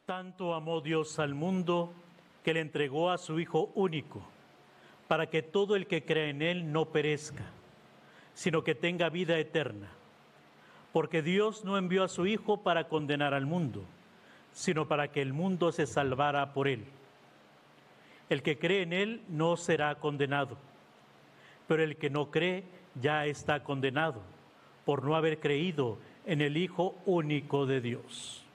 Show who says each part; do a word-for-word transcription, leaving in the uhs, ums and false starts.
Speaker 1: Tanto amó Dios al mundo que le entregó a su Hijo único, para que todo el que cree en Él no perezca, sino que tenga vida eterna. Porque Dios no envió a su Hijo para condenar al mundo, sino para que el mundo se salvara por Él. El que cree en Él no será condenado, pero el que no cree ya está condenado, por no haber creído en el Hijo único de Dios.